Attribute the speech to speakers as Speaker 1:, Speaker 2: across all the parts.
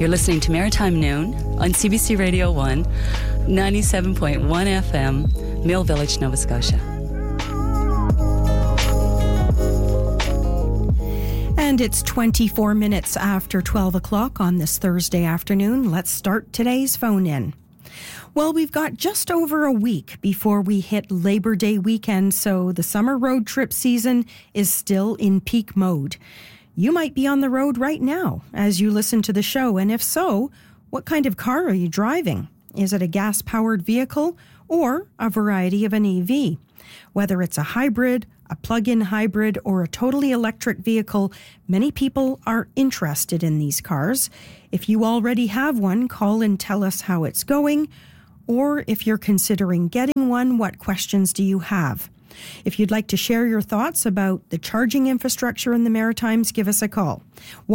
Speaker 1: You're listening to Maritime Noon on CBC Radio 1, 97.1 FM, Mill Village, Nova Scotia.
Speaker 2: And it's 24 minutes after 12 o'clock on this Thursday afternoon. Let's start today's phone-in. Well, we've got just over a week before we hit Labor Day weekend, so the summer road trip season is still in peak mode. You might be on the road right now as you listen to the show, and if so, what kind of car are you driving? Is it a gas-powered vehicle or a variety of an EV? Whether it's a hybrid, a plug-in hybrid, or a totally electric vehicle, many people are interested in these cars. If you already have one, call and tell us how it's going. Or if you're considering getting one, what questions do you have? If you'd like to share your thoughts about the charging infrastructure in the Maritimes, give us a call.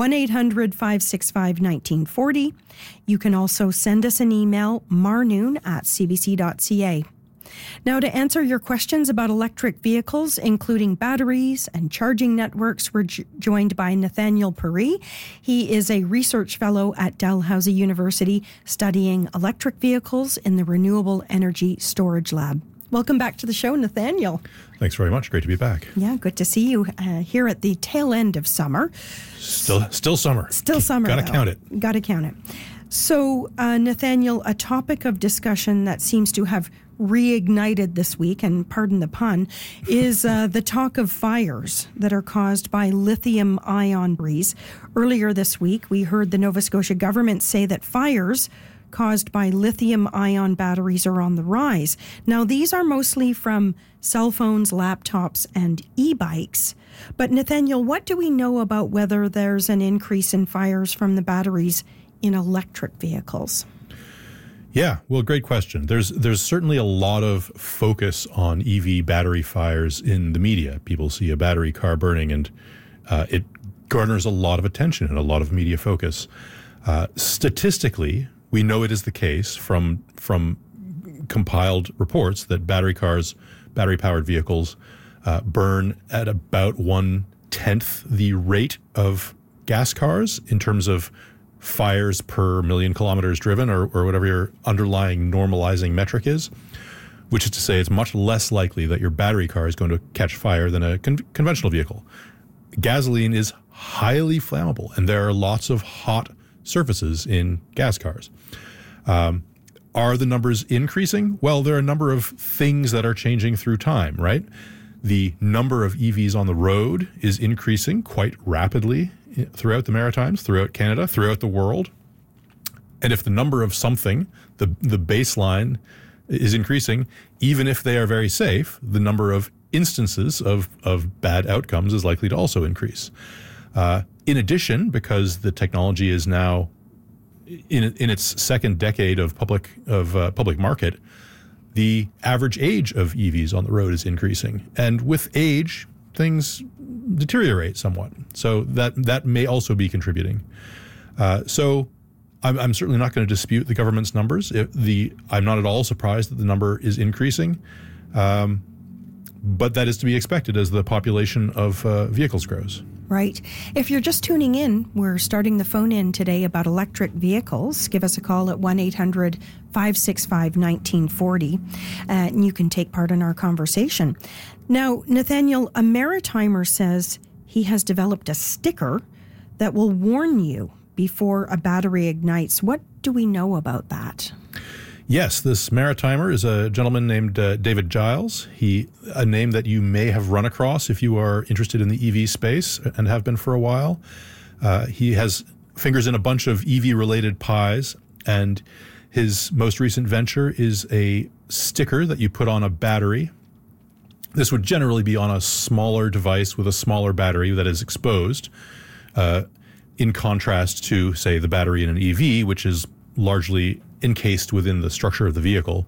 Speaker 2: 1-800-565-1940. You can also send us an email, marnoon@cbc.ca. Now, to answer your questions about electric vehicles, including batteries and charging networks, we're joined by Nathaniel Puri. He is a research fellow at Dalhousie University studying electric vehicles in the Renewable Energy Storage Lab. Welcome back to the show, Nathaniel.
Speaker 3: Thanks very much. Great to be back.
Speaker 2: Yeah, good to see you here at the tail end of summer.
Speaker 3: Still summer.
Speaker 2: Still summer.
Speaker 3: Gotta count it.
Speaker 2: Gotta count it. So, Nathaniel, a topic of discussion that seems to have reignited this week, and pardon the pun, is the talk of fires that are caused by lithium-ion batteries. Earlier this week, we heard the Nova Scotia government say that fires caused by lithium-ion batteries are on the rise. Now, these are mostly from cell phones, laptops, and e-bikes. But Nathaniel, what do we know about whether there's an increase in fires from the batteries in electric vehicles?
Speaker 3: Yeah, well, great question. There's certainly a lot of focus on EV battery fires in the media. People see a battery car burning and it garners a lot of attention and a lot of media focus. Statistically, we know it is the case from compiled reports that battery-powered vehicles burn at about 1/10 the rate of gas cars in terms of fires per million kilometers driven, or whatever your underlying normalizing metric is, which is to say it's much less likely that your battery car is going to catch fire than a conventional vehicle. Gasoline is highly flammable, and there are lots of hot surfaces in gas cars. Are the numbers increasing? Well, there are a number of things that are changing through time, right? The number of EVs on the road is increasing quite rapidly throughout the Maritimes, throughout Canada, throughout the world. And if the number of something, the baseline, is increasing, even if they are very safe, the number of instances of bad outcomes is likely to also increase. In addition, because the technology is now in its second decade of public market, the average age of EVs on the road is increasing. And with age, things deteriorate somewhat. So that may also be contributing. So I'm certainly not going to dispute the government's numbers. I'm not at all surprised that the number is increasing. But that is to be expected as the population of vehicles grows.
Speaker 2: Right. If you're just tuning in, we're starting the phone in today about electric vehicles. Give us a call at 1-800-565-1940, and you can take part in our conversation. Now, Nathaniel, a Maritimer says he has developed a sticker that will warn you before a battery ignites. What do we know about that?
Speaker 3: Yes, this Maritimer is a gentleman named David Giles. A name that you may have run across if you are interested in the EV space and have been for a while. He has fingers in a bunch of EV-related pies, and his most recent venture is a sticker that you put on a battery. This would generally be on a smaller device with a smaller battery that is exposed, in contrast to, say, the battery in an EV, which is largely encased within the structure of the vehicle.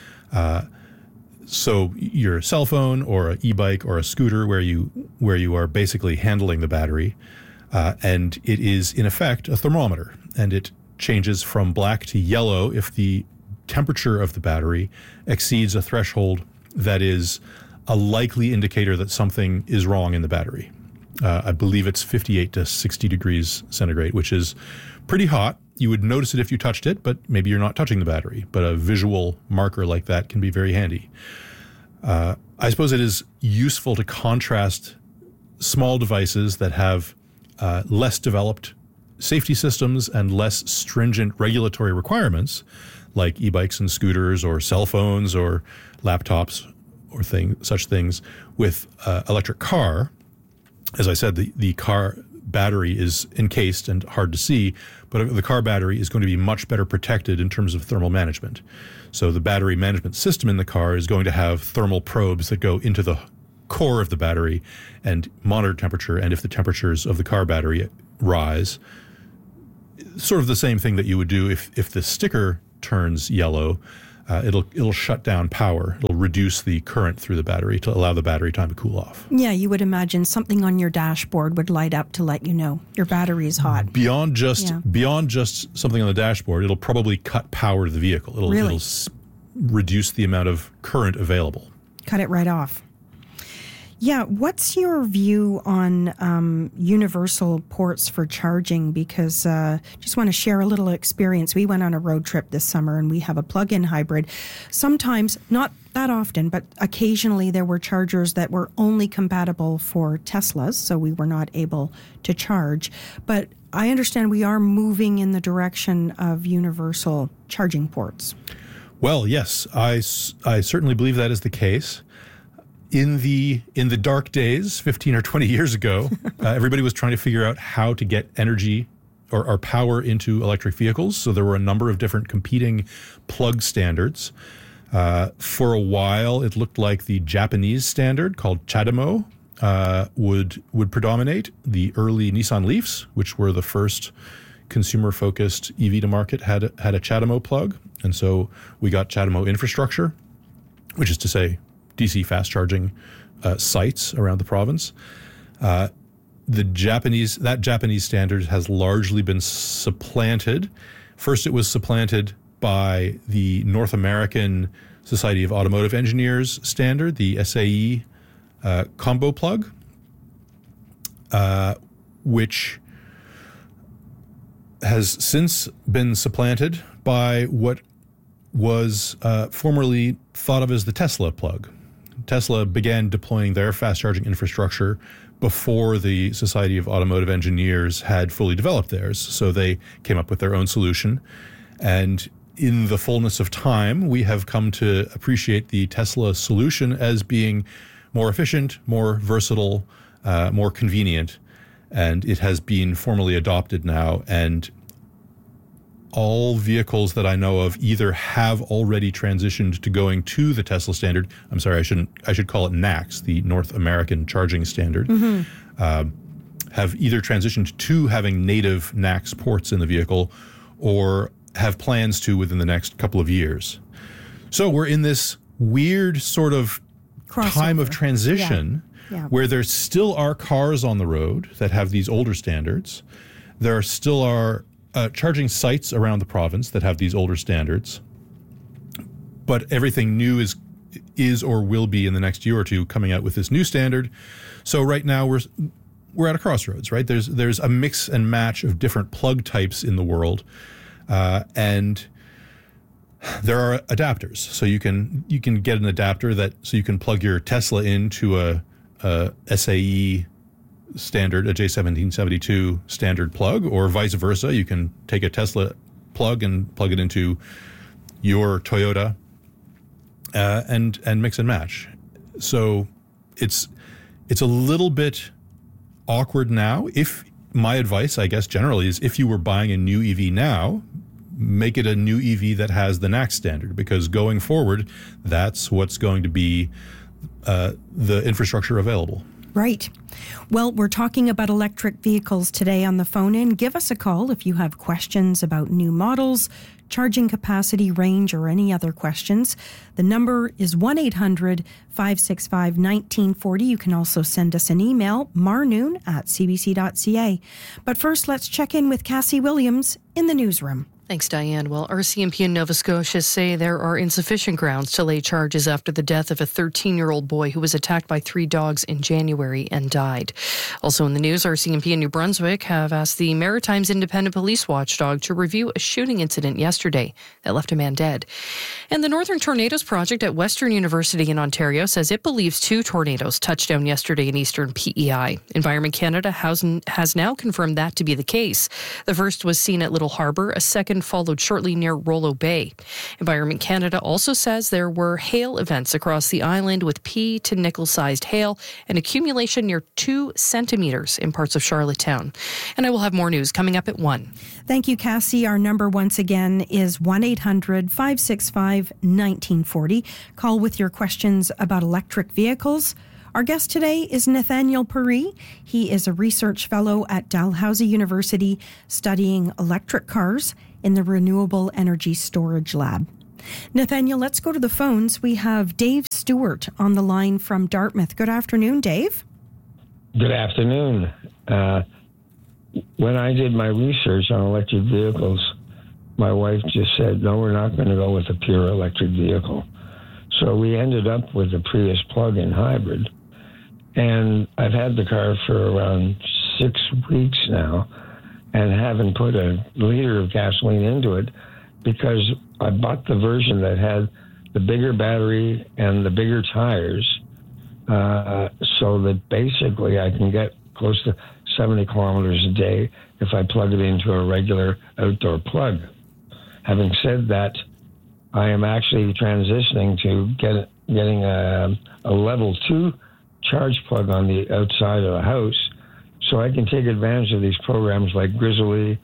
Speaker 3: So your cell phone or an e-bike or a scooter where you are basically handling the battery, and it is in effect a thermometer, and it changes from black to yellow if the temperature of the battery exceeds a threshold that is a likely indicator that something is wrong in the battery. I believe it's 58 to 60 degrees centigrade, which is pretty hot. You would notice it if you touched it, but maybe you're not touching the battery. But a visual marker like that can be very handy. I suppose it is useful to contrast small devices that have less developed safety systems and less stringent regulatory requirements, like e-bikes and scooters or cell phones or laptops or such things, with electric car. As I said, the car battery is encased and hard to see, but the car battery is going to be much better protected in terms of thermal management. So the battery management system in the car is going to have thermal probes that go into the core of the battery and monitor temperature, and if the temperatures of the car battery rise, sort of the same thing that you would do if the sticker turns yellow, it'll shut down power. It'll reduce the current through the battery to allow the battery time to cool off.
Speaker 2: Yeah, you would imagine something on your dashboard would light up to let you know your battery is hot.
Speaker 3: Beyond just something on the dashboard, it'll probably cut power to the vehicle. It'll reduce the amount of current available.
Speaker 2: Cut it right off. Yeah, what's your view on universal ports for charging? Because just want to share a little experience. We went on a road trip this summer and we have a plug-in hybrid. Sometimes, not that often, but occasionally there were chargers that were only compatible for Teslas, so we were not able to charge. But I understand we are moving in the direction of universal charging ports.
Speaker 3: Well, yes, I certainly believe that is the case. In the dark days, 15 or 20 years ago, everybody was trying to figure out how to get energy or power into electric vehicles. So there were a number of different competing plug standards. For a while, it looked like the Japanese standard called CHAdeMO would predominate. The early Nissan Leafs, which were the first consumer-focused EV to market, had a CHAdeMO plug. And so we got CHAdeMO infrastructure, which is to say DC fast charging sites around the province. That Japanese standard has largely been supplanted. First, it was supplanted by the North American Society of Automotive Engineers standard, the SAE combo plug, which has since been supplanted by what was formerly thought of as the Tesla plug. Tesla began deploying their fast charging infrastructure before the Society of Automotive Engineers had fully developed theirs. So they came up with their own solution. And in the fullness of time, we have come to appreciate the Tesla solution as being more efficient, more versatile, more convenient. And it has been formally adopted now. And all vehicles that I know of either have already transitioned to going to the Tesla standard. I'm sorry, I should call it NACS, the North American Charging Standard. Have either transitioned to having native NACS ports in the vehicle or have plans to within the next couple of years. So we're in this weird sort of time of transition where there still are cars on the road that have these older standards. There still are charging sites around the province that have these older standards, but everything new is or will be in the next year or two coming out with this new standard. So right now we're at a crossroads, right? There's a mix and match of different plug types in the world, and there are adapters. So you can get an adapter so you can plug your Tesla into a SAE standard, a J1772 standard plug, or vice versa. You can take a Tesla plug and plug it into your Toyota and mix and match. So it's a little bit awkward now. If my advice, I guess generally, is if you were buying a new EV now, make it a new EV that has the NACS standard, because going forward, that's what's going to be the infrastructure available.
Speaker 2: Right. Well, we're talking about electric vehicles today on the phone-in. Give us a call if you have questions about new models, charging capacity, range, or any other questions. The number is 1-800-565-1940. You can also send us an email, marnoon@cbc.ca. But first, let's check in with Cassie Williams in the newsroom.
Speaker 4: Thanks, Diane. Well, RCMP in Nova Scotia say there are insufficient grounds to lay charges after the death of a 13-year-old boy who was attacked by 3 dogs in January and died. Also in the news, RCMP in New Brunswick have asked the Maritimes Independent Police Watchdog to review a shooting incident yesterday that left a man dead. And the Northern Tornadoes Project at Western University in Ontario says it believes 2 tornadoes touched down yesterday in eastern PEI. Environment Canada has now confirmed that to be the case. The first was seen at Little Harbour, a second followed shortly near Rollo Bay. Environment Canada also says there were hail events across the island with pea to nickel-sized hail and accumulation near 2 centimeters in parts of Charlottetown. And I will have more news coming up at 1.
Speaker 2: Thank you, Cassie. Our number once again is 1-800-565-1940. Call with your questions about electric vehicles. Our guest today is Nathaniel Puri. He is a research fellow at Dalhousie University studying electric cars in the Renewable Energy Storage Lab. Nathaniel, let's go to the phones. We have Dave Stewart on the line from Dartmouth. Good afternoon, Dave.
Speaker 5: Good afternoon. When I did my research on electric vehicles, my wife just said, no, we're not going to go with a pure electric vehicle. So we ended up with a Prius plug-in hybrid. And I've had the car for around 6 weeks now and haven't put a liter of gasoline into it because I bought the version that had the bigger battery and the bigger tires so that basically I can get close to 70 kilometers a day if I plug it into a regular outdoor plug. Having said that, I am actually transitioning to getting a level 2 charge plug on the outside of the house so I can take advantage of these programs like Grizzly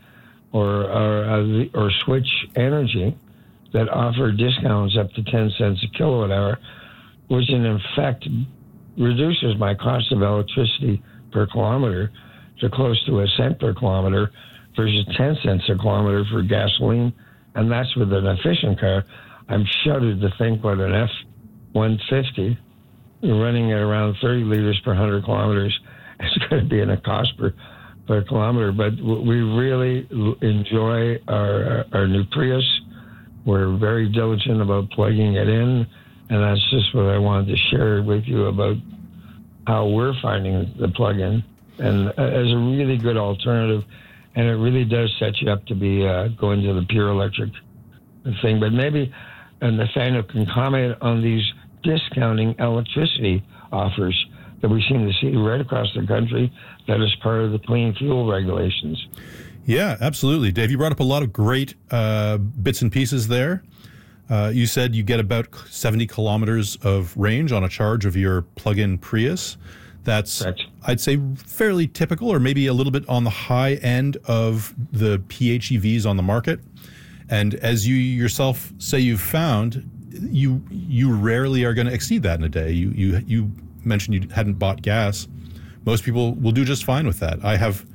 Speaker 5: or Switch Energy that offer discounts up to 10 cents a kilowatt hour, which in effect reduces my cost of electricity per kilometer to close to a cent per kilometer versus 10 cents a kilometer for gasoline. And that's with an efficient car. I'm shuddered to think what an F-150 running at around 30 liters per 100 kilometers is going to be in a cost per kilometer. But we really enjoy our new Prius. We're very diligent about plugging it in. And that's just what I wanted to share with you about how we're finding the plug-in and as a really good alternative. And it really does set you up to be going to the pure electric thing. But maybe Nathaniel can comment on these discounting electricity offers that we seem to see right across the country that is part of the clean fuel regulations.
Speaker 3: Yeah, absolutely. Dave, you brought up a lot of great bits and pieces there. You said you get about 70 kilometers of range on a charge of your plug-in Prius. That's, correct. I'd say, fairly typical or maybe a little bit on the high end of the PHEVs on the market. And as you yourself say you've found, you rarely are going to exceed that in a day. You mentioned you hadn't bought gas. Most people will do just fine with that. I have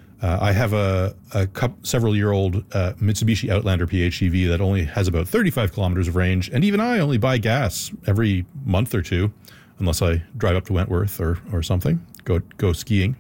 Speaker 3: a several-year-old Mitsubishi Outlander PHEV that only has about 35 kilometers of range, and even I only buy gas every month or two, unless I drive up to Wentworth or something, go skiing.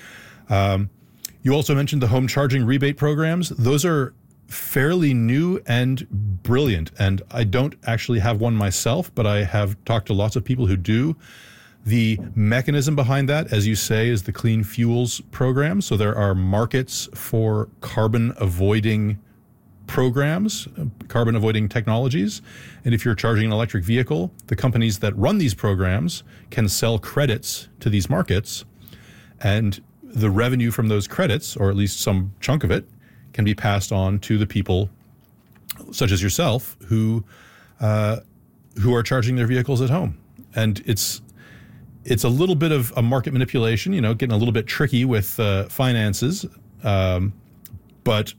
Speaker 3: You also mentioned the home charging rebate programs. Those are fairly new and brilliant, and I don't actually have one myself, but I have talked to lots of people who do. The mechanism behind that, as you say, is the Clean Fuels program. So there are markets for carbon-avoiding programs, carbon-avoiding technologies. And if you're charging an electric vehicle, the companies that run these programs can sell credits to these markets. And the revenue from those credits, or at least some chunk of it, can be passed on to the people, such as yourself, who are charging their vehicles at home. And it's a little bit of a market manipulation, getting a little bit tricky with finances. But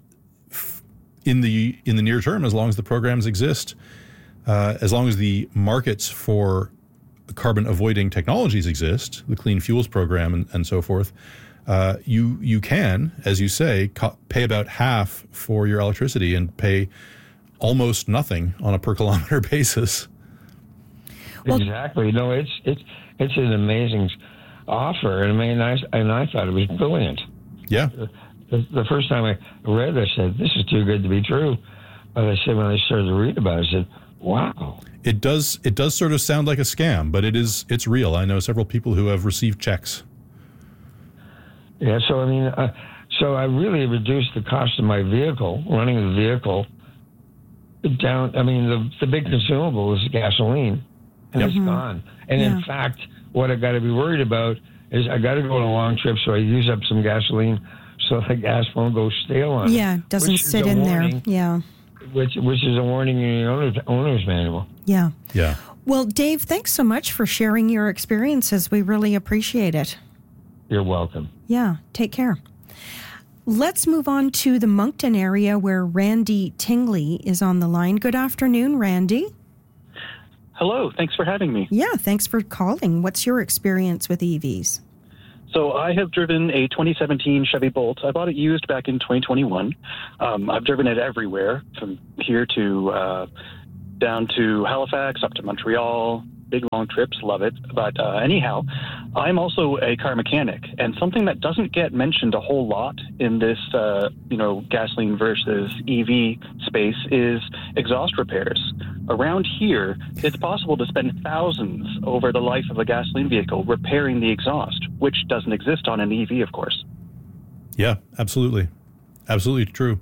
Speaker 3: in the near term, as long as the programs exist, as long as the markets for carbon avoiding technologies exist, the Clean Fuels program and so forth, you can, as you say, pay about half for your electricity and pay almost nothing on a per kilometer basis.
Speaker 5: Well, exactly. No, it's an amazing offer, and I thought it was brilliant.
Speaker 3: Yeah.
Speaker 5: the first time I read it, I said, this is too good to be true. But I said, when I started to read about it, I said, wow. It
Speaker 3: does sort of sound like a scam, but it's real. I know several people who have received checks.
Speaker 5: Yeah, so I mean, so I really reduced the cost of my vehicle, running the vehicle down. I mean, the big consumable is gasoline, and it's gone. And in fact, what I got to be worried about is I got to go on a long trip, so I use up some gasoline so the gas won't go stale on it.
Speaker 2: Yeah, doesn't sit in there. Yeah.
Speaker 5: Which is a warning in the owner's manual.
Speaker 2: Yeah.
Speaker 3: Yeah.
Speaker 2: Well, Dave, thanks so much for sharing your experiences. We really appreciate it.
Speaker 5: You're welcome.
Speaker 2: Yeah, take care. Let's move on to the Moncton area where Randy Tingley is on the line. Good afternoon, Randy.
Speaker 6: Hello, thanks for having me.
Speaker 2: Yeah, thanks for calling. What's your experience with EVs?
Speaker 6: So I have driven a 2017 Chevy Bolt. I bought it used back in 2021. I've driven it everywhere, from here to down to Halifax, up to Montreal, big long trips, love it. But anyhow, I'm also a car mechanic, and something that doesn't get mentioned a whole lot in this, gasoline versus EV space is exhaust repairs. Around here, it's possible to spend thousands over the life of a gasoline vehicle repairing the exhaust, which doesn't exist on an EV, of course.
Speaker 3: Yeah, absolutely. Absolutely true.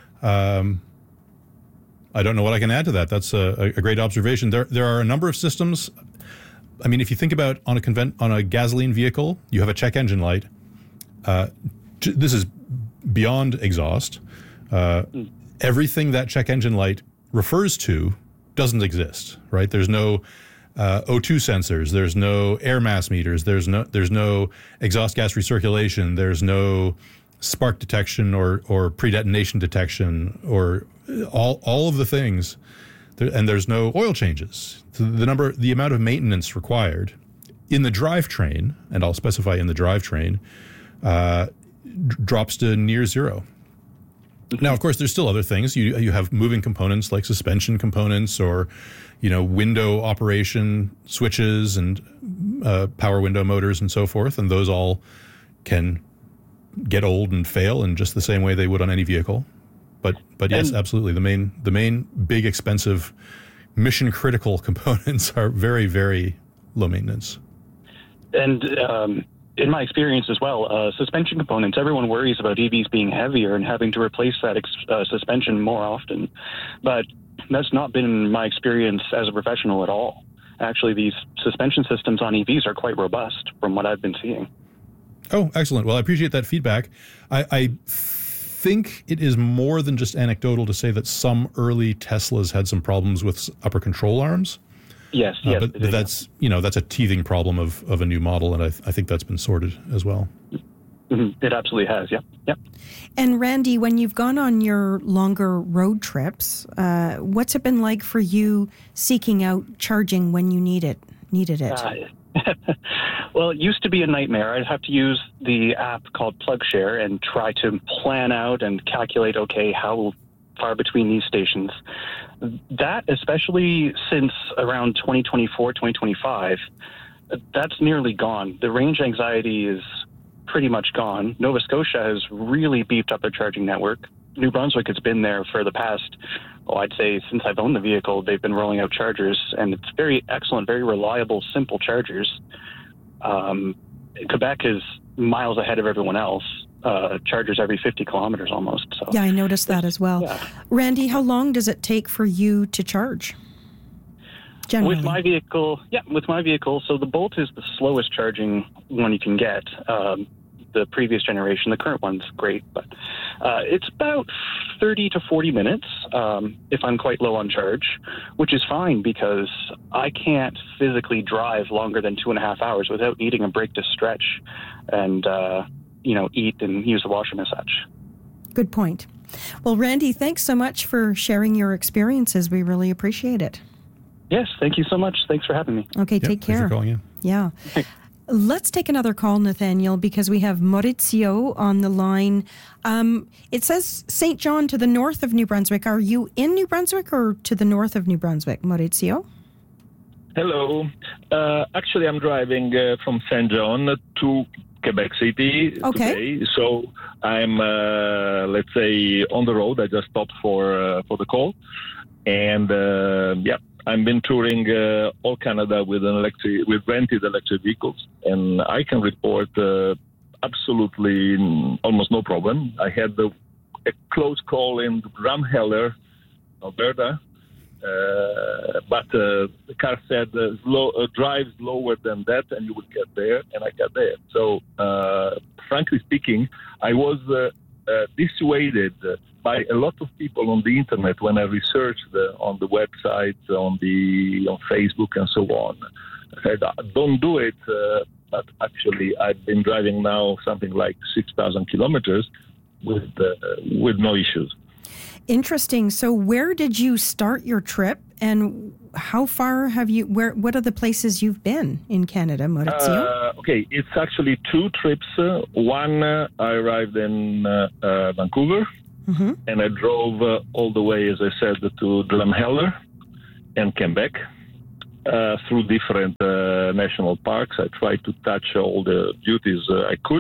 Speaker 3: I don't know what I can add to that. That's a great observation. There are a number of systems. I mean, if you think about on a gasoline vehicle, you have a check engine light. This is beyond exhaust. Everything that check engine light refers to doesn't exist, right? There's no O2 sensors. There's no air mass meters. There's no exhaust gas recirculation. There's no spark detection or pre-detonation detection or all of the things. And there's no oil changes. The amount of maintenance required in the drivetrain, and I'll specify in the drivetrain, drops to near zero. Now, of course, there's still other things. You have moving components like suspension components or, window operation switches and power window motors and so forth, and those all can get old and fail in just the same way they would on any vehicle. But yes, absolutely. The main big expensive mission critical components are very, very low maintenance.
Speaker 6: And in my experience as well, suspension components, everyone worries about EVs being heavier and having to replace that suspension more often. But that's not been my experience as a professional at all. Actually, these suspension systems on EVs are quite robust from what I've been seeing.
Speaker 3: Oh, excellent. Well, I appreciate that feedback. I think it is more than just anecdotal to say that some early Teslas had some problems with upper control arms.
Speaker 6: Yes.
Speaker 3: But that's that's a teething problem of a new model, and I think that's been sorted as well.
Speaker 6: Mm-hmm. It absolutely has. Yeah.
Speaker 2: And Randy, when you've gone on your longer road trips, what's it been like for you seeking out charging when you needed it?
Speaker 6: Well, it used to be a nightmare. I'd have to use the app called PlugShare and try to plan out and calculate, how far between these stations. That, especially since around 2024, 2025, that's nearly gone. The range anxiety is pretty much gone. Nova Scotia has really beefed up their charging network. New Brunswick has been there for the past, I'd say since I've owned the vehicle, they've been rolling out chargers, and it's very excellent, very reliable, simple chargers. Quebec is miles ahead of everyone else. Chargers every 50 kilometers almost. So.
Speaker 2: Yeah, I noticed that as well. Yeah. Randy, how long does it take for you to charge? Generally?
Speaker 6: With my vehicle, so the Bolt is the slowest charging one you can get. The previous generation, the current one's great, but it's about 30 to 40 minutes if I'm quite low on charge, which is fine because I can't physically drive longer than 2.5 hours without needing a break to stretch and, eat and use the washroom as such.
Speaker 2: Good point. Well, Randy, thanks so much for sharing your experiences. We really appreciate it.
Speaker 6: Yes, thank you so much. Thanks for having me.
Speaker 2: Okay, take care.
Speaker 3: Thanks for calling in.
Speaker 2: Yeah. Let's take another call, Nathaniel, because we have Maurizio on the line. It says St. John to the north of New Brunswick. Are you in New Brunswick or to the north of New Brunswick, Maurizio?
Speaker 7: Hello. Actually, I'm driving from St. John to Quebec City today. So I'm, let's say, on the road. I just stopped for the call. And, I've been touring all Canada with rented electric vehicles. And I can report absolutely almost no problem. I had a close call in Drumheller, Alberta. But the car said drive slower than that and you will get there, and I got there. So frankly speaking, I was dissuaded by a lot of people on the internet when I researched on the websites, on Facebook and so on. I said, don't do it, but actually I've been driving now something like 6,000 kilometers with no issues.
Speaker 2: Interesting. So where did you start your trip, and how far have you, what are the places you've been in Canada, Maurizio?
Speaker 7: Okay, it's actually two trips. One, I arrived in Vancouver, and I drove all the way, as I said, to Drumheller and Quebec through different national parks. I tried to touch all the beauties I could.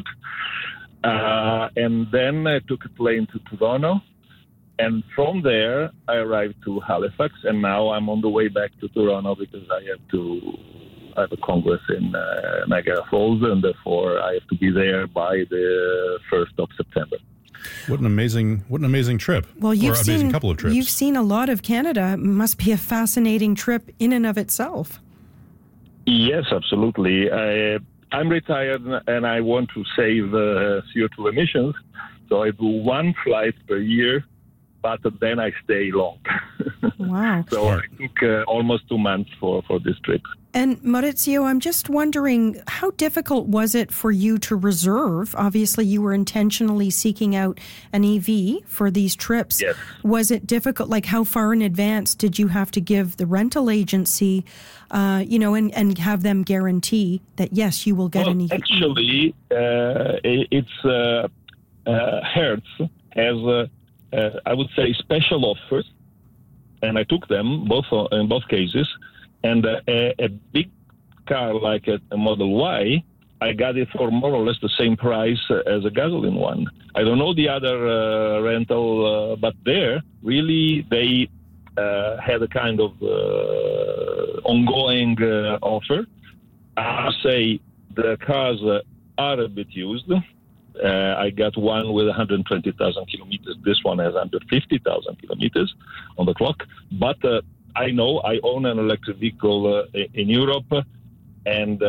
Speaker 7: And then I took a plane to Toronto. And from there, I arrived to Halifax, and now I'm on the way back to Toronto because I have a congress in Niagara Falls, and therefore I have to be there by the 1st of September.
Speaker 3: What an amazing trip!
Speaker 2: Well,
Speaker 3: amazing couple of trips.
Speaker 2: You've seen a lot of Canada. It must be a fascinating trip in and of itself.
Speaker 7: Yes, absolutely. I'm retired, and I want to save CO2 emissions, so I do one flight per year. But then I stay long.
Speaker 2: Wow.
Speaker 7: So I took almost 2 months for this trip.
Speaker 2: And Maurizio, I'm just wondering, how difficult was it for you to reserve? Obviously, you were intentionally seeking out an EV for these trips.
Speaker 7: Yes.
Speaker 2: Was it difficult? Like, how far in advance did you have to give the rental agency, and have them guarantee that, yes, you will get an EV?
Speaker 7: Actually, Hertz has I would say special offers, and I took them in both cases. And a big car like a Model Y, I got it for more or less the same price as a gasoline one. I don't know the other rental, but there really they had a kind of ongoing offer. I say the cars are a bit used. I got one with 120,000 kilometers. This one has under 50,000 kilometers on the clock. But I know I own an electric vehicle in Europe, and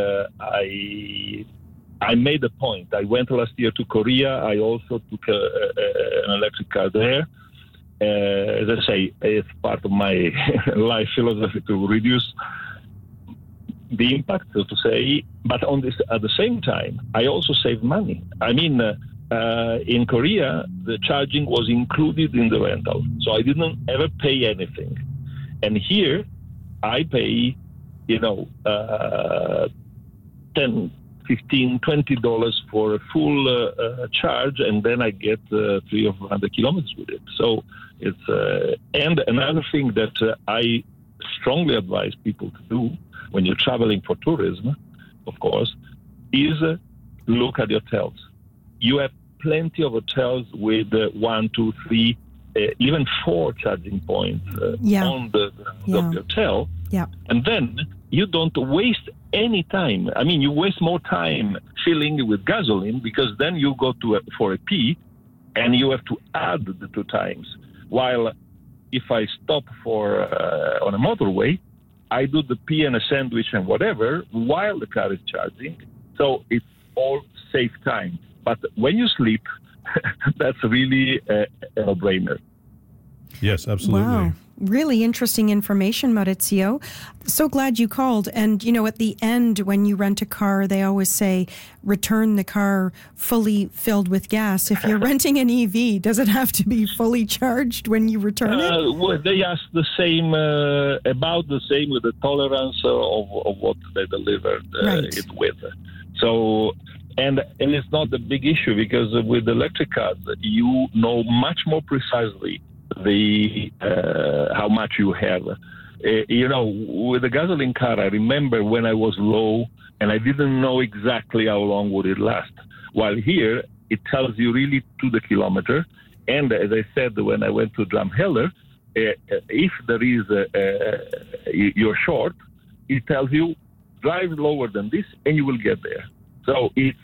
Speaker 7: I made a point. I went last year to Korea. I also took an electric car there. As I say, it's part of my life philosophy to reduce the impact, so to say, but at the same time, I also save money. I mean, in Korea, the charging was included in the rental, so I didn't ever pay anything. And here, I pay, $10, $15, $20 for a full charge, and then I get 300 or 400 kilometers with it. So it's and another thing that I strongly advise people to do when you're traveling for tourism, of course, is look at the hotels. You have plenty of hotels with 1, 2, 3, even 4 charging points on the hotel. Yeah. And then you don't waste any time. I mean, you waste more time filling with gasoline because then you go for a P and you have to add the 2 times. While if I stop on a motorway, I do the P and a sandwich and whatever while the car is charging. So it's all save time. But when you sleep, that's really a no-brainer.
Speaker 3: Yes, absolutely.
Speaker 2: Wow. Really interesting information, Maurizio. So glad you called. And, at the end, when you rent a car, they always say, return the car fully filled with gas. If you're renting an EV, does it have to be fully charged when you return it?
Speaker 7: Well, they ask the same, about the same with the tolerance of what they delivered it with. So, and it's not a big issue because with electric cars, you know much more precisely how much you have. With a gasoline car, I remember when I was low and I didn't know exactly how long would it last. While here, it tells you really to the kilometer. And as I said, when I went to Drumheller, if there is you're short, it tells you drive lower than this, and you will get there. So it's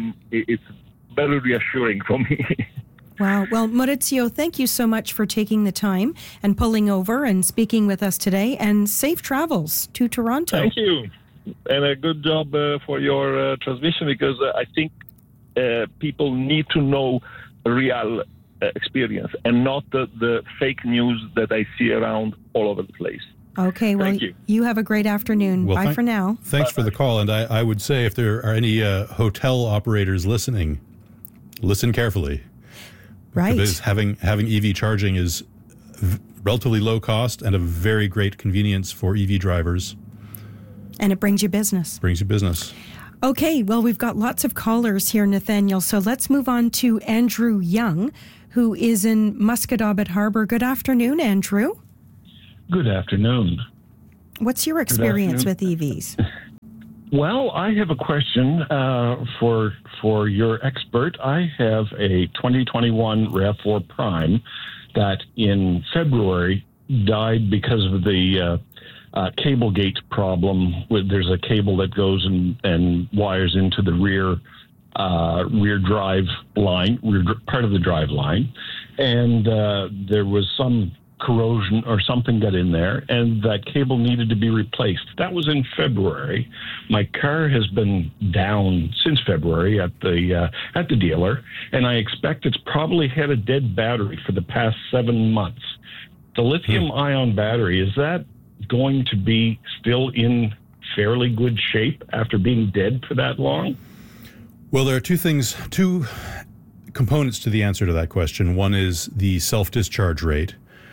Speaker 7: very reassuring for me.
Speaker 2: Wow. Well, Maurizio, thank you so much for taking the time and pulling over and speaking with us today. And safe travels to Toronto.
Speaker 7: Thank you, and a good job for your transmission, because I think people need to know real experience and not the fake news that I see around all over the place.
Speaker 2: Okay, well, you have a great afternoon.
Speaker 3: Well,
Speaker 2: Bye for now.
Speaker 3: Thanks for the call. And I would say if there are any hotel operators listening, listen carefully.
Speaker 2: Right.
Speaker 3: Because having EV charging is relatively low cost and a very great convenience for EV drivers.
Speaker 2: And it brings you business. Okay, well, we've got lots of callers here, Nathaniel. So let's move on to Andrew Young, who is in Musquodoboit Harbor. Good afternoon, Andrew.
Speaker 8: Good afternoon.
Speaker 2: What's your experience with EVs?
Speaker 8: Well, I have a question for your expert. I have a 2021 RAV4 Prime that in February died because of the cable gate problem. There's a cable that goes and wires into the rear drive line, part of the drive line, and there was some corrosion or something got in there, and that cable needed to be replaced. That was in February. My car has been down since February at the dealer, and I expect it's probably had a dead battery for the past 7 months. The lithium-ion battery, is that going to be still in fairly good shape after being dead for that long?
Speaker 3: Well, there are two components to the answer to that question. One is the self-discharge rate.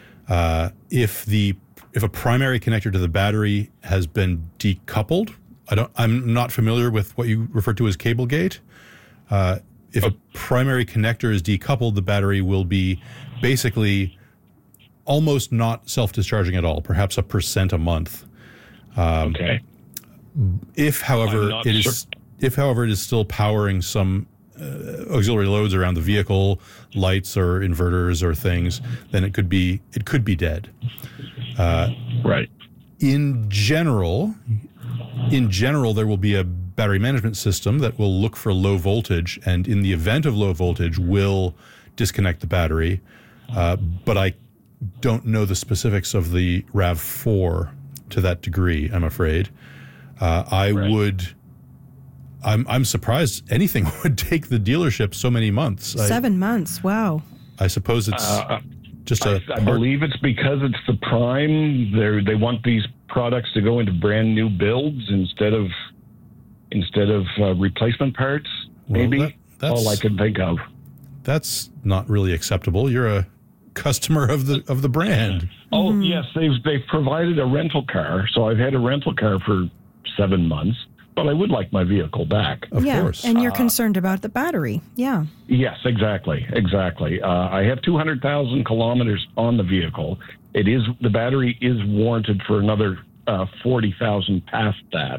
Speaker 3: If a primary connector to the battery has been decoupled, I'm not familiar with what you refer to as cable gate. If a primary connector is decoupled, the battery will be basically almost not self-discharging at all, perhaps 1% a month.
Speaker 8: Okay.
Speaker 3: If, however, it is still powering some auxiliary loads around the vehicle, lights or inverters or things, then it could be dead.
Speaker 8: Right.
Speaker 3: In general, there will be a battery management system that will look for low voltage, and in the event of low voltage, will disconnect the battery. But I don't know the specifics of the RAV4 to that degree, I'm afraid. I'm surprised anything would take the dealership so many months.
Speaker 2: 7 months, wow.
Speaker 3: I suppose it's
Speaker 8: I believe it's because it's the Prime. They want these products to go into brand new builds instead of replacement parts. Maybe that's all I can think of.
Speaker 3: That's not really acceptable. You're a customer of the brand.
Speaker 8: Oh yes, they've provided a rental car, so I've had a rental car for 7 months. But I would like my vehicle back.
Speaker 3: Of course.
Speaker 2: And you're concerned about the battery. Yeah.
Speaker 8: Yes, exactly. I have 200,000 kilometers on the vehicle. The battery is warranted for another 40,000 past that.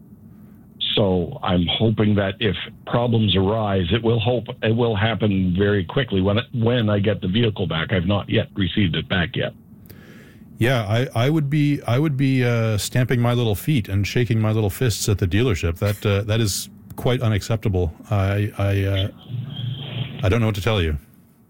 Speaker 8: So I'm hoping that if problems arise, it will happen very quickly when I get the vehicle back. I've not yet received it back yet.
Speaker 3: Yeah, I would be stamping my little feet and shaking my little fists at the dealership. That is quite unacceptable. I don't know what to tell you.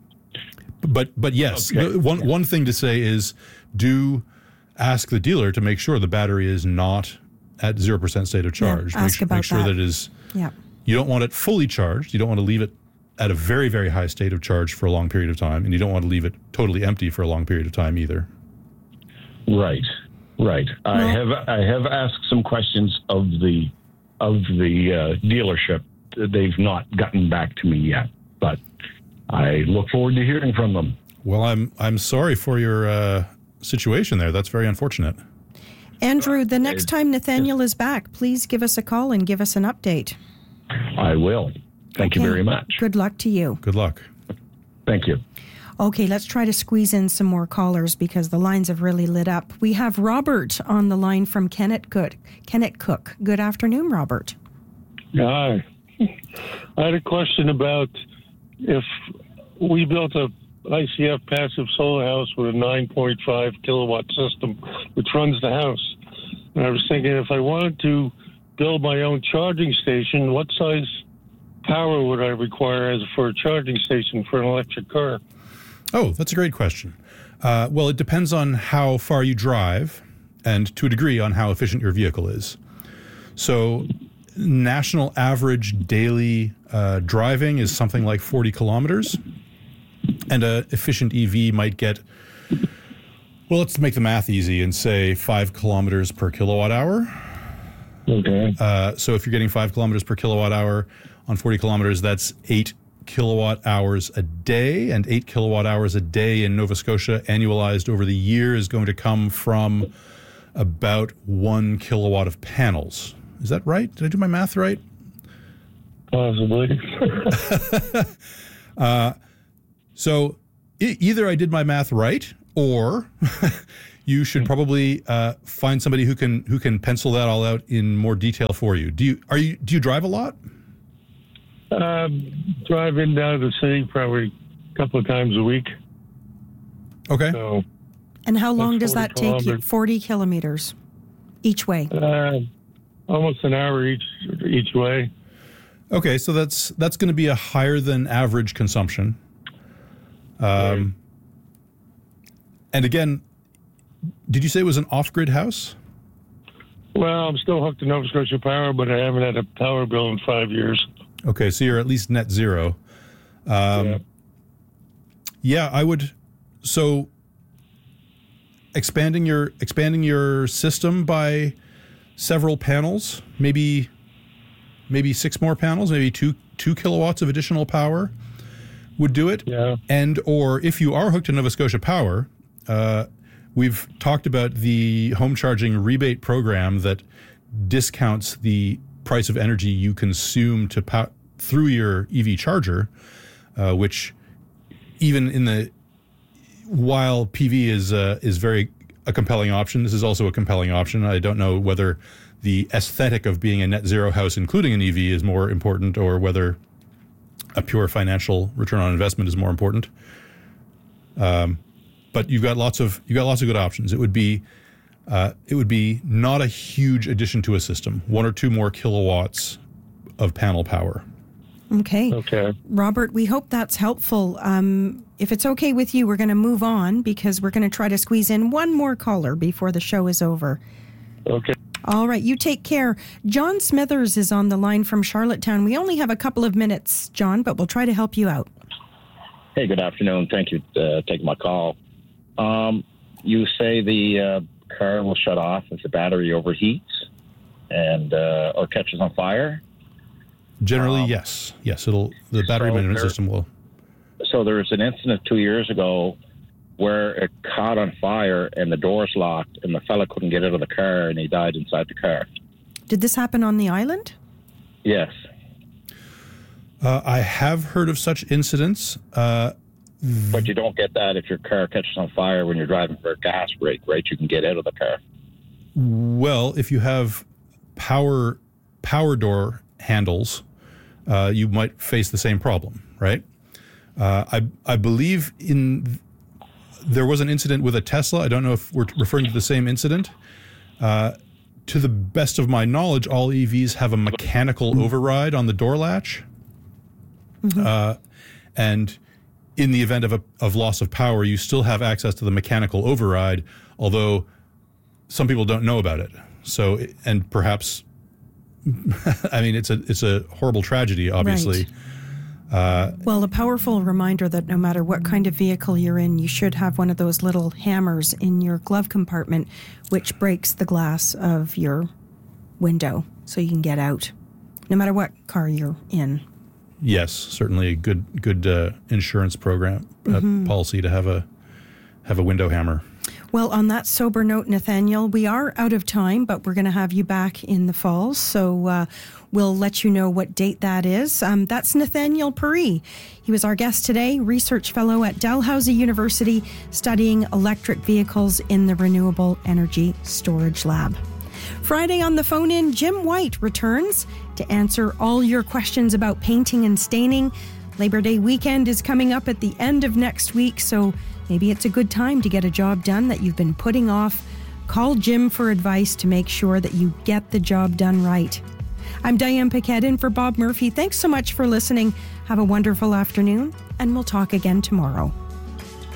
Speaker 3: But yes,
Speaker 8: okay.
Speaker 3: One thing to say is do ask the dealer to make sure the battery is not at 0% state of charge.
Speaker 2: Yeah, ask about
Speaker 3: make sure
Speaker 2: that.
Speaker 3: that it is.
Speaker 2: Yeah.
Speaker 3: You don't want it fully charged. You don't want to leave it at a very, very high state of charge for a long period of time, and you don't want to leave it totally empty for a long period of time either.
Speaker 8: Right. I have asked some questions of the dealership. They've not gotten back to me yet, but I look forward to hearing from them.
Speaker 3: Well, I'm sorry for your situation there. That's very unfortunate.
Speaker 2: Andrew, the next time Nathaniel is back, please give us a call and give us an update.
Speaker 8: I will. Thank you very much.
Speaker 2: Good luck to you.
Speaker 3: Good luck.
Speaker 8: Thank you.
Speaker 2: Okay, let's try to squeeze in some more callers because the lines have really lit up. We have Robert on the line from Kennett Cook. Good afternoon, Robert.
Speaker 9: Hi. I had a question about if we built a ICF passive solar house with a 9.5 kilowatt system which runs the house. And I was thinking if I wanted to build my own charging station, what size power would I require for a charging station for an electric car?
Speaker 3: Oh, that's a great question. Well, it depends on how far you drive and to a degree on how efficient your vehicle is. So national average daily driving is something like 40 kilometers. And an efficient EV might get, well, let's make the math easy and say 5 kilometers per kilowatt hour.
Speaker 9: Okay.
Speaker 3: So if you're getting 5 kilometers per kilowatt hour on 40 kilometers, that's 8 kilowatt hours a day. And 8 kilowatt hours a day in Nova Scotia annualized over the year is going to come from about 1 kilowatt of panels. Is that right? Did I do my math right?
Speaker 9: Possibly.
Speaker 3: So either I did my math right, or you should probably find somebody who can pencil that all out in more detail for you. Do you drive a lot?
Speaker 9: Drive in down to the city probably a couple of times a week.
Speaker 3: Okay.
Speaker 9: So,
Speaker 2: and how long does
Speaker 9: 40
Speaker 2: that take you?
Speaker 9: kilometers.
Speaker 2: 40 kilometers each way.
Speaker 9: Almost an hour each way.
Speaker 3: Okay, so that's going to be a higher than average consumption. And again, did you say it was an off-grid house?
Speaker 9: Well, I'm still hooked to Nova Scotia Power, but I haven't had a power bill in 5 years.
Speaker 3: Okay, so you're at least net zero. Yeah, I would. So expanding your system by several panels, maybe 6 more panels, maybe 2 kilowatts of additional power would do it.
Speaker 9: Yeah.
Speaker 3: And or if you are hooked to Nova Scotia Power, we've talked about the home charging rebate program that discounts the price of energy you consume through your EV charger, which even while PV is very a compelling option, this is also a compelling option. I don't know whether the aesthetic of being a net zero house, including an EV, is more important, or whether a pure financial return on investment is more important. But you've got lots of good options. It would be not a huge addition to a system, 1 or 2 more kilowatts of panel power.
Speaker 2: Okay. Robert, we hope that's helpful. If it's okay with you, we're going to move on because we're going to try to squeeze in one more caller before the show is over.
Speaker 9: Okay.
Speaker 2: All right, you take care. John Smithers is on the line from Charlottetown. We only have a couple of minutes, John, but we'll try to help you out.
Speaker 10: Hey, good afternoon. Thank you for taking my call. You say the car will shut off if the battery overheats and or catches on fire?
Speaker 3: Generally, yes. Yes, the battery management system will.
Speaker 10: So there was an incident 2 years ago where it caught on fire and the doors locked and the fella couldn't get out of the car and he died inside the car.
Speaker 2: Did this happen on the island?
Speaker 10: Yes.
Speaker 3: I have heard of such incidents.
Speaker 10: But you don't get that if your car catches on fire when you're driving for a gas break, right? You can get out of the car.
Speaker 3: Well, if you have power door handles, you might face the same problem, right? I believe there was an incident with a Tesla. I don't know if we're referring to the same incident. To the best of my knowledge, all EVs have a mechanical override on the door latch. Mm-hmm. And in the event of loss of power, you still have access to the mechanical override, although some people don't know about it. So, and perhaps, I mean, it's a horrible tragedy, obviously.
Speaker 2: Right. Well, a powerful reminder that no matter what kind of vehicle you're in, you should have one of those little hammers in your glove compartment, which breaks the glass of your window so you can get out, no matter what car you're in.
Speaker 3: Yes, certainly a good insurance program policy to have a window hammer.
Speaker 2: Well, on that sober note, Nathaniel, we are out of time, but we're going to have you back in the fall, so we'll let you know what date that is. That's Nathaniel Puri. He was our guest today, research fellow at Dalhousie University, studying electric vehicles in the Renewable Energy Storage Lab. Friday on the phone-in, Jim White returns to answer all your questions about painting and staining. Labor Day weekend is coming up at the end of next week, so maybe it's a good time to get a job done that you've been putting off. Call Jim for advice to make sure that you get the job done right. I'm Diane Paquette in for Bob Murphy. Thanks so much for listening. Have a wonderful afternoon, and we'll talk again tomorrow.